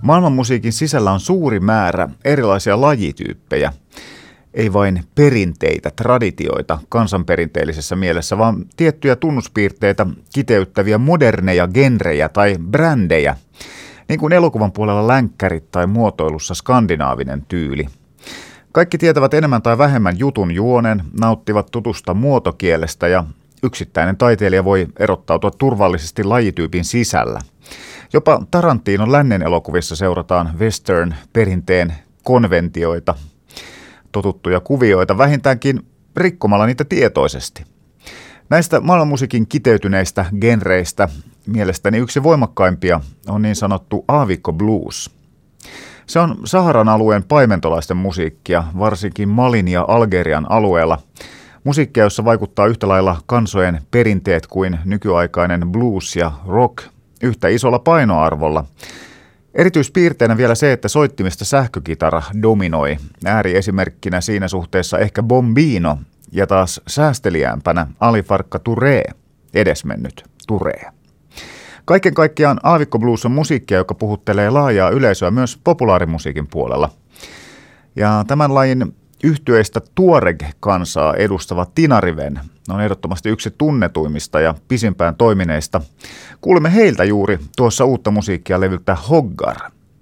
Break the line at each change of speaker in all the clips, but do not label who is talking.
Maailmanmusiikin sisällä on suuri määrä erilaisia lajityyppejä, ei vain perinteitä, traditioita kansanperinteellisessä mielessä, vaan tiettyjä tunnuspiirteitä kiteyttäviä moderneja genrejä tai brändejä, niin kuin elokuvan puolella länkkärit tai muotoilussa skandinaavinen tyyli. Kaikki tietävät enemmän tai vähemmän jutun juonen, nauttivat tutusta muotokielestä ja yksittäinen taiteilija voi erottautua turvallisesti lajityypin sisällä. Jopa Tarantinon lännen elokuvissa seurataan western-perinteen konventioita, totuttuja kuvioita, vähintäänkin rikkomalla niitä tietoisesti. Näistä maailmanmusiikin kiteytyneistä genreistä mielestäni yksi voimakkaimpia on niin sanottu aavikko blues. Se on Saharan alueen paimentolaisten musiikkia, varsinkin Malin ja Algerian alueella. Musiikkia, jossa vaikuttaa yhtä lailla kansojen perinteet kuin nykyaikainen blues ja rock yhtä isolla painoarvolla. Erityispiirteinä vielä se, että soittimista sähkökitara dominoi. Ääriesimerkkinä siinä suhteessa ehkä Bombino ja taas säästeliäämpänä Ali Farka Touré, edesmennyt Touré. Kaiken kaikkiaan aavikko blues on musiikkia, joka puhuttelee laajaa yleisöä myös populaarimusiikin puolella. Ja tämän lajin yhtyeistä Tuareg-kansaa edustava Tinariven on ehdottomasti yksi tunnetuimmista ja pisimpään toimineista. Kuulimme heiltä juuri tuossa uutta musiikkia levyltä Hoggar.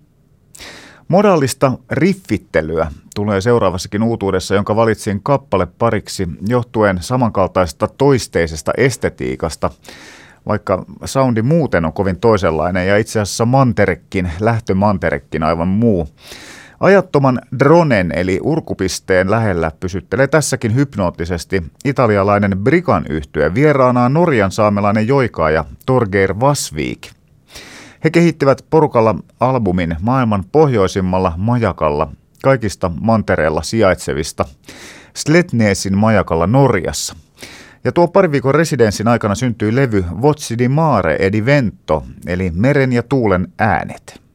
Modaalista riffittelyä tulee seuraavassakin uutuudessa, jonka valitsin kappale pariksi johtuen samankaltaisesta toisteisesta estetiikasta, vaikka soundi muuten on kovin toisenlainen ja itse asiassa lähtömanterekin aivan muu. Ajattoman dronen eli urkupisteen lähellä pysyttelee tässäkin hypnoottisesti italialainen Brigan yhtye, vieraanaan Norjan saamelainen joikaaja Torgeir Vasvik. He kehittivät porukalla albumin maailman pohjoisimmalla majakalla, kaikista mantereella sijaitsevista, Sletnesin majakalla Norjassa. Ja tuo pari viikon residenssin aikana syntyi levy Voci di Mare e di Vento, eli meren ja tuulen äänet.